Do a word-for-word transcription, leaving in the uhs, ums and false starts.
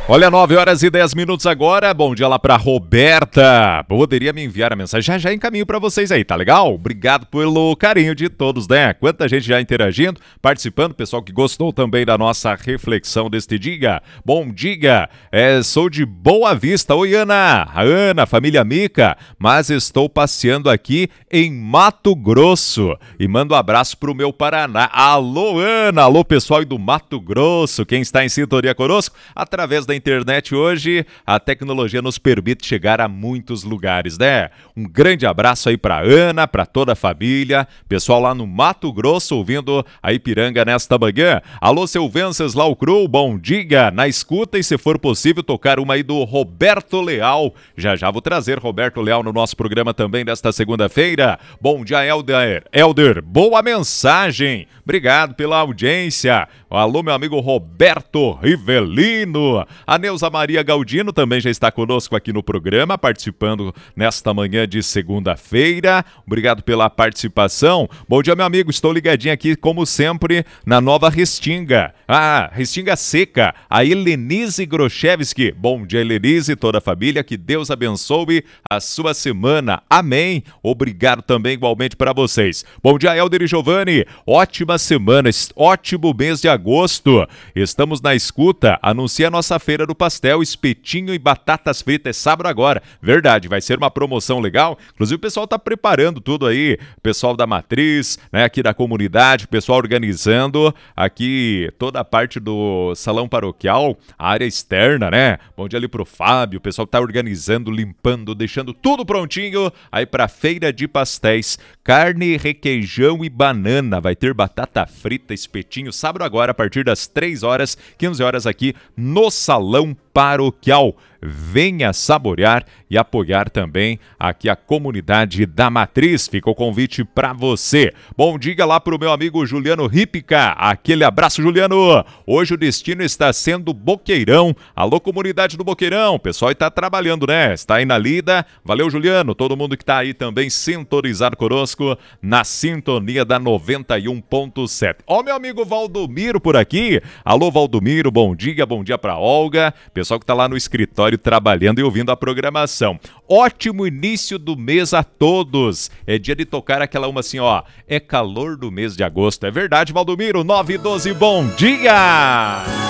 Olha, nove horas e dez minutos agora. Bom dia lá pra Roberta. Poderia me enviar a mensagem, já já encaminho pra vocês aí, tá legal? Obrigado pelo carinho de todos, né? Quanta gente já interagindo, participando, pessoal que gostou também da nossa reflexão deste dia. Bom dia, é, sou de Boa Vista. Oi, Ana. Ana, família Mica, mas estou passeando aqui em Mato Grosso e mando um abraço pro meu Paraná. Alô, Ana. Alô, pessoal do Mato Grosso. Quem está em sintonia conosco, através da internet hoje, a tecnologia nos permite chegar a muitos lugares, né? Um grande abraço aí pra Ana, pra toda a família, pessoal lá no Mato Grosso ouvindo a Ipiranga nesta manhã. Alô, seu Venceslau Cru, bom dia, na escuta e se for possível tocar uma aí do Roberto Leal. Já já vou trazer Roberto Leal no nosso programa também desta segunda-feira. Bom dia, Helder. Helder, boa mensagem. Obrigado pela audiência. Alô, meu amigo Roberto Rivelino. A Neuza Maria Galdino também já está conosco aqui no programa, participando nesta manhã de segunda-feira. Obrigado pela participação. Bom dia, meu amigo. Estou ligadinho aqui, como sempre, na Nova Restinga. Ah, Restinga Seca. A Helenise Grochevski. Bom dia, Helenise, toda a família. Que Deus abençoe a sua semana. Amém. Obrigado também, igualmente, para vocês. Bom dia, Helder e Giovanni. Ótima semana, ótimo mês de agosto. Estamos na escuta. Anuncia a nossa feira do pastel, espetinho e batatas fritas. É sábado agora. Verdade, vai ser uma promoção legal. Inclusive o pessoal tá preparando tudo aí. O pessoal da Matriz, né, aqui da comunidade, o pessoal organizando aqui toda a parte do salão paroquial, a área externa, né? Bom dia ali pro Fábio, o pessoal tá organizando, limpando, deixando tudo prontinho aí pra feira de pastéis. Carne, requeijão e banana. Vai ter batata frita, espetinho, sábado agora a partir das três horas, quinze horas aqui no Salão Paroquial. Venha saborear e apoiar também aqui a comunidade da Matriz. Fica o convite para você. Bom dia lá pro meu amigo Juliano Ripica. Aquele abraço, Juliano. Hoje o destino está sendo Boqueirão. Alô, comunidade do Boqueirão. O pessoal está trabalhando, né? Está aí na lida. Valeu, Juliano. Todo mundo que está aí também sintonizado conosco na sintonia da noventa e um ponto sete. Ó, meu amigo Valdomiro por aqui. Alô, Valdomiro. Bom dia. Bom dia para Olga. Pessoal que está lá no escritório trabalhando e ouvindo a programação. Ótimo início do mês a todos. É dia de tocar aquela uma assim, ó. É calor do mês de agosto. É verdade, Valdomiro. nove e doze, bom dia!